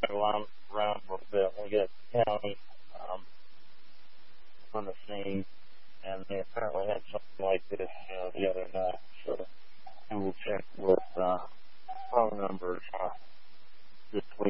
around a little bit. We got the county on the scene, and they apparently had something like this the other night. So, and we'll check with phone numbers this week.